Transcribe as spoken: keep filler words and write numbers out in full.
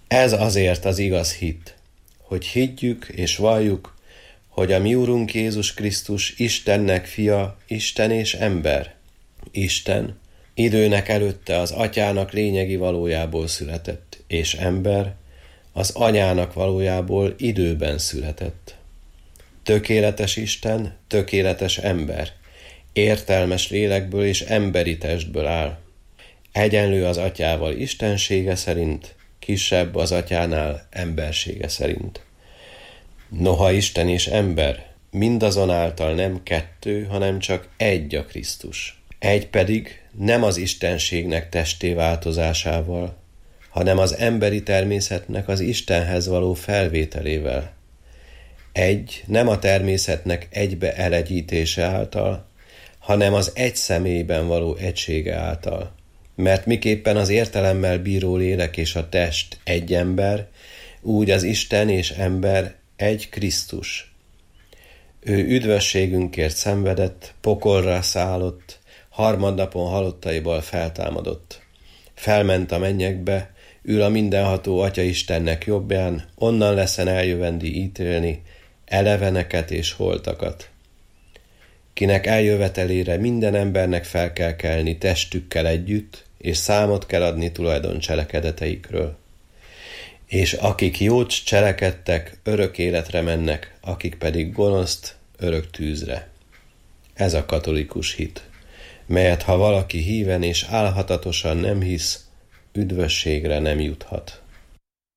Ez azért az igaz hit, hogy higgyük és valljuk, hogy a mi Urunk Jézus Krisztus Istennek fia, Isten és ember. Isten időnek előtte az atyának lényegi valójából született, és ember az anyának valójából időben született. Tökéletes Isten, tökéletes ember, értelmes lélekből és emberi testből áll. Egyenlő az atyával istensége szerint, kisebb az atyánál embersége szerint. Noha Isten és ember, mindazonáltal nem kettő, hanem csak egy a Krisztus. Egy pedig nem az istenségnek testé változásával, hanem az emberi természetnek az Istenhez való felvételével. Egy nem a természetnek egybe elegyítése által, hanem az egy személyben való egysége által. Mert miképpen az értelemmel bíró lélek és a test egy ember, úgy az Isten és ember egy Krisztus. Ő üdvösségünkért szenvedett, pokolra szállott, harmadnapon halottaiból feltámadott. Felment a mennyekbe, ül a mindenható Atya Istennek jobbján, onnan leszen eljövendi ítélni eleveneket és holtakat. Kinek eljövetelére minden embernek fel kell kelni testükkel együtt, és számot kell adni tulajdon cselekedeteikről. És akik jót cselekedtek, örök életre mennek, akik pedig gonoszt, örök tűzre. Ez a katolikus hit, melyet ha valaki híven és álhatatosan nem hisz, üdvösségre nem juthat.